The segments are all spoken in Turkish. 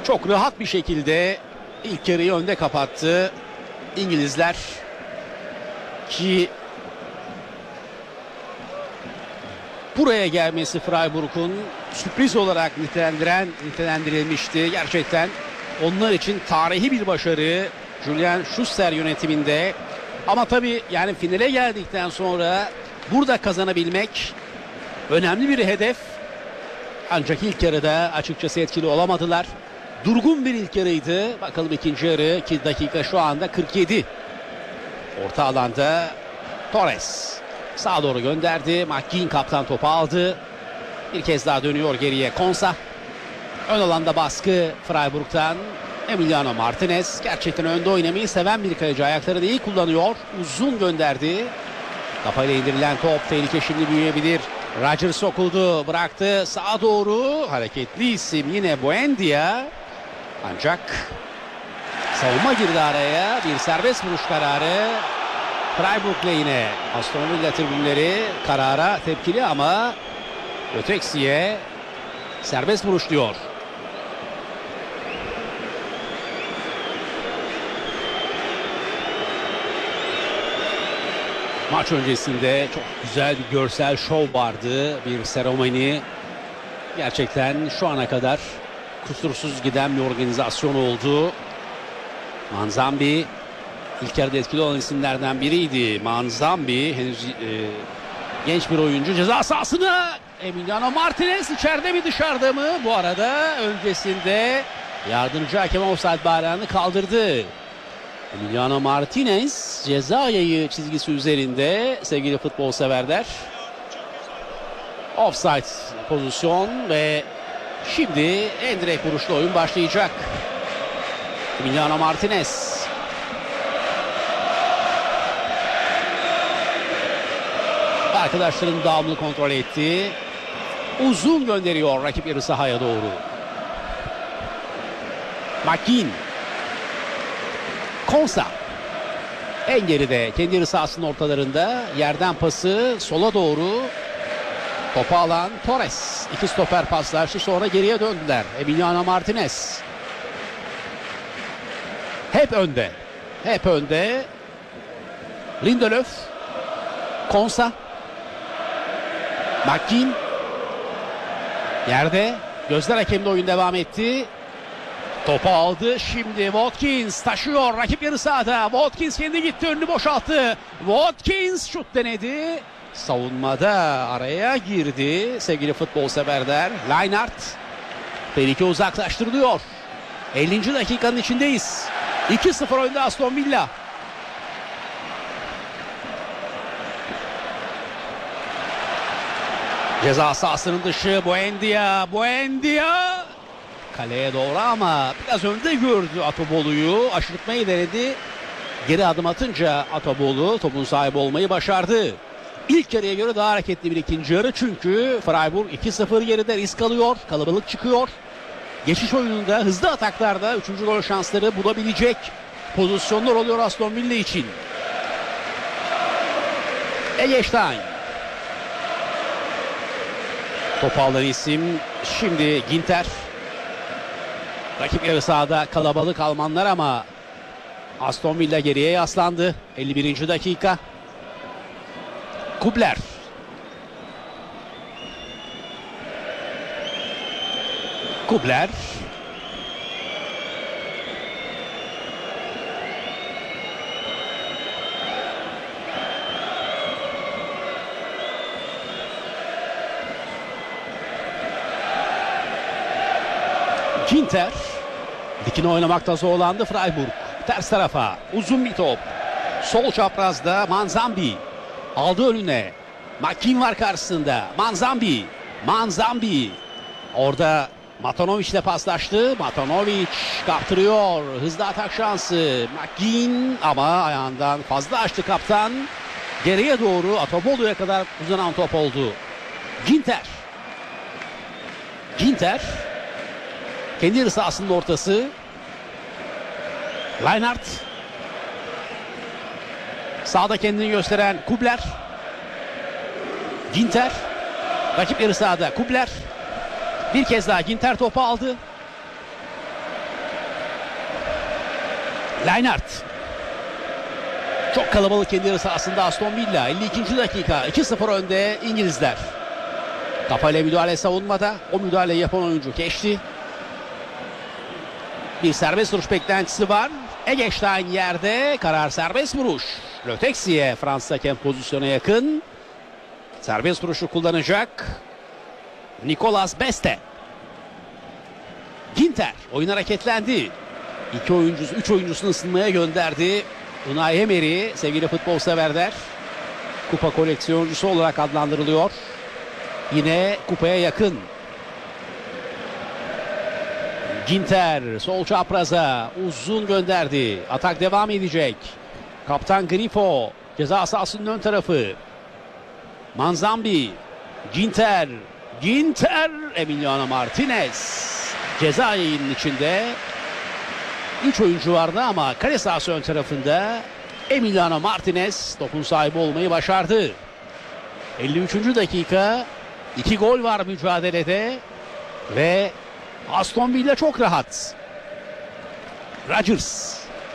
Çok rahat bir şekilde ilk yarıyı önde kapattı İngilizler ki buraya gelmesi Freiburg'un sürpriz olarak nitelendirilmişti. Gerçekten onlar için tarihi bir başarı Julian Schuster yönetiminde. Ama tabii yani finale geldikten sonra burada kazanabilmek önemli bir hedef. Ancak ilk yarıda açıkçası etkili olamadılar. Durgun bir ilk yarıydı. Bakalım ikinci yarı, 2 dakika şu anda 47. Orta alanda Torres sağa doğru gönderdi. McGinn kaptan topu aldı. Bir kez daha dönüyor geriye Konsa. Ön alanda baskı Freiburg'tan. Emiliano Martinez gerçekten önde oynamayı seven bir kaleci. Ayaklarını iyi kullanıyor. Uzun gönderdi. Kafayla indirilen top, tehlike şimdi büyüyebilir. Rodgers sokuldu, bıraktı sağa doğru. Hareketli isim yine Buendia. Ancak savunma girdi araya. Bir serbest vuruş kararı. Freiburg lehine. Aston Villa tribünleri karara tepkili ama Öteksi'ye serbest vuruş diyor. Maç öncesinde çok güzel bir görsel şov vardı. Bir seremoni. Gerçekten şu ana kadar kusursuz giden bir organizasyon oldu. Manzambi ilk yarıda etkili olan isimlerden biriydi. Manzambi henüz genç bir oyuncu. Ceza sahasına Emiliano Martinez içeride mi dışarıda mı? Bu arada öncesinde yardımcı hakem offside bayrağını kaldırdı. Emiliano Martinez ceza yayı çizgisi üzerinde sevgili futbol severler. Offside pozisyon ve şimdi en direkt vuruşlu oyun başlayacak. Emiliano Martinez. Arkadaşların devamlı kontrol etti. Uzun gönderiyor rakip yarı sahaya doğru. McGinn. Konsa. En geride kendi yarı sahasının ortalarında yerden pası sola doğru. Topu alan Torres. İki stoper paslaştı, sonra geriye döndüler. Emiliano Martinez. Hep önde. Hep önde. Lindelöf. Konsa. McGinn. Yerde. Gözler hakemde oyun devam etti. Topu aldı. Şimdi Watkins taşıyor. Rakip yarı sahada. Watkins kendi gitti. Önünü boşalttı. Watkins şut denedi. Savunmada araya girdi. Sevgili futbol severler. Lienhardt. Tehlike uzaklaştırılıyor. 50. dakikanın içindeyiz. 2-0 önde Aston Villa. Ceza sahasının dışı Buendia. Kaleye doğru ama biraz önde gördü Atobolu'yu. Aşırtmayı denedi. Geri adım atınca Atobolu topun sahibi olmayı başardı. İlk yarıya göre daha hareketli bir ikinci yarı. Çünkü Freiburg 2-0 geride, risk alıyor. Kalabalık çıkıyor. Geçiş oyununda, hızlı ataklarda 3. gol şansları bulabilecek pozisyonlar oluyor Aston Villa için. Eggestein. Topu alan isim şimdi Ginter. Rakip yarı sahada kalabalık Almanlar ama Aston Villa geriye yaslandı. 51. dakika. Kubler. Ginter. Dikine oynamakta zorlandı Freiburg. Ters tarafa uzun bir top. Sol çaprazda Manzambi. Aldı önüne. McGinn var karşısında. Manzambi. Orada Matanovic ile paslaştı. Matanovic kaptırıyor. Hızlı atak şansı. McGinn ama ayağından fazla açtı kaptan. Geriye doğru Atobolu'ya kadar uzanan top oldu. Ginter. Kendi yarı sahasının ortası. Lienhardt. Sağda kendini gösteren Kubler. Ginter. Rakip yarı sahada Kubler. Bir kez daha Ginter topu aldı. Leinart. Çok kalabalık kendi yarı sahasında Aston Villa. 52. dakika 2-0 önde İngilizler. Kafayla müdahale savunmada. O müdahaleyi yapan oyuncu geçti. Bir serbest vuruş beklentisi var. Eggestein yerde. Karar serbest vuruş. Le Texier Fransız hakem pozisyona yakın. Serbest vuruşu kullanacak. Nicolas Beste. Ginter oyun hareketlendi. 3 oyuncusunu ısınmaya gönderdi. Unai Emery sevgili futbol severler. Kupa koleksiyoncusu olarak adlandırılıyor. Yine kupaya yakın. Ginter sol çapraza uzun gönderdi. Atak devam edecek. Kaptan Grifo ceza sahasının ön tarafı. Manzambi. Ginter. Emiliano Martinez. Ceza yayının içinde 3 oyuncu vardı ama kale sahası ön tarafında Emiliano Martinez topun sahibi olmayı başardı. 53. dakika 2 gol var mücadelede ve Aston Villa çok rahat. Rodgers.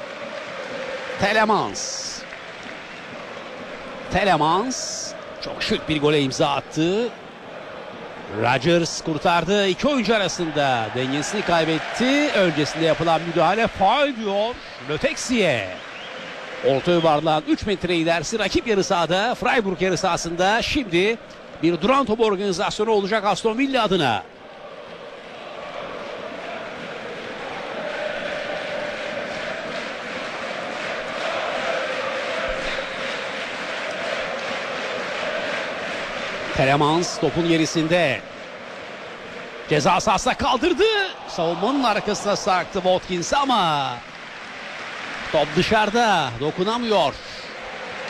Telemans çok şık bir gole imza attı. Rodgers kurtardı. İki oyuncu arasında dengesini kaybetti. Öncesinde yapılan müdahale faul diyor Le Texier. Orta yuvarlağın 3 metre ilerisi rakip yarı sahada, Freiburg yarı sahasında. Şimdi bir duran top organizasyonu olacak Aston Villa adına. Telemans topun gerisinde. Ceza sahasına kaldırdı. Savunmanın arkasına sarktı Watkins ama top dışarıda, dokunamıyor.